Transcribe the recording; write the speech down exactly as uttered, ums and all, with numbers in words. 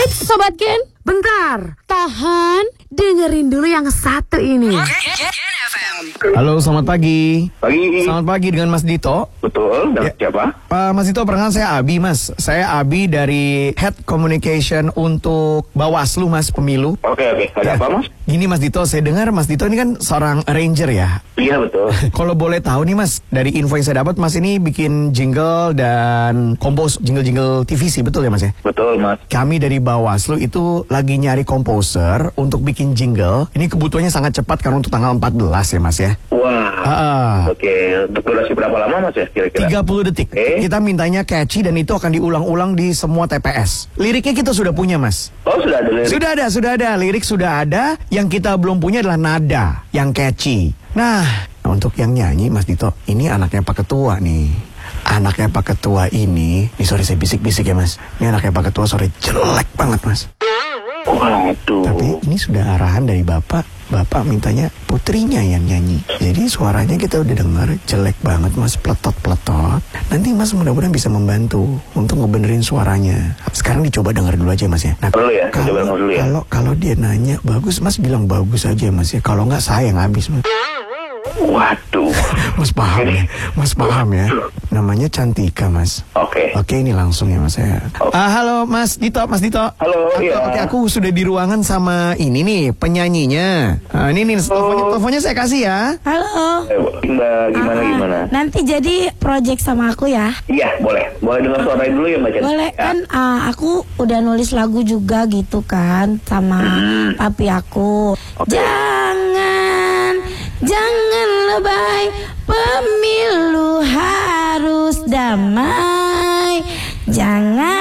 Eits, Sobat Gen, bentar, tahan, dengerin dulu yang satu ini. Halo, selamat pagi. Pagi. Selamat pagi dengan Mas Dito. Betul, dan Ya. siapa? Pak Mas Dito, perkenalkan saya Abi, Mas. Saya Abi dari Head Communication untuk Bawaslu, Mas, pemilu. Oke, oke. Ada Ya. apa, Mas? Gini Mas Dito, saya dengar Mas Dito ini kan seorang arranger ya. Iya, betul. Kalau boleh tahu nih Mas, dari info yang saya dapat Mas ini bikin jingle dan kompos jingle-jingle T V C, betul ya Mas ya? Betul, Mas. Kami dari Bawaslu itu lagi nyari komposer untuk bikin jingle. Ini kebutuhannya sangat cepat karena untuk tanggal empat belas ya Mas ya. Wah. Ah. Oke, untuk durasi berapa lama, Mas ya, kira-kira? tiga puluh detik. Eh? Kita mintanya catchy dan itu akan diulang-ulang di semua T P S. Liriknya kita sudah punya Mas. Oh, sudah ada lirik? Sudah ada, sudah ada. Lirik sudah ada. Yang kita belum punya adalah nada yang catchy. Nah, untuk yang nyanyi Mas Dito, ini anaknya Pak Ketua nih. Anaknya Pak Ketua ini, ini sorry saya bisik-bisik ya Mas. Ini anaknya Pak Ketua sorry jelek banget Mas. Waduh. Tapi ini sudah arahan dari Bapak. Bapak mintanya putrinya yang nyanyi. Jadi suaranya kita udah dengar jelek banget Mas, peletot-peletot. Nanti Mas mudah-mudahan bisa membantu untuk ngebenerin suaranya. Sekarang dicoba denger dulu aja Mas ya. Nah, Perlu ya? Coba kalau, denger dulu ya. kalau kalau dia nanya bagus, Mas bilang bagus aja Mas ya. Kalau nggak saya yang habis Mas. Waduh. Mas paham ya? Mas paham ya? Namanya Cantika Mas. Oke. Oke, ini langsung ya Mas ya. Oke. Ah, halo Mas Dito, Mas Dito. Halo, Oke, iya. oke, aku sudah di ruangan sama ini nih penyanyinya. Ah, ini nih teleponnya, teleponnya saya kasih ya. Halo. Eh, Mbak, gimana, Ah, gimana? Nanti jadi project sama aku ya. Iya, boleh. Boleh dengar suaranya dulu ya, Mbak Jan? Boleh Ya. kan? ah, aku udah nulis lagu juga gitu kan sama Hmm. papi aku. Oke. Jangan, jangan lebay. Pemilu harus damai. Jangan